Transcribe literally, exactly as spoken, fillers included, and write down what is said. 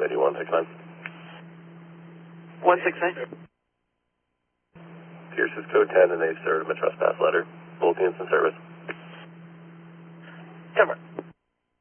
eighty-one, six nine. one six nine. Pierce is code ten, and they've served him a trespass letter. Both units in service. ten four.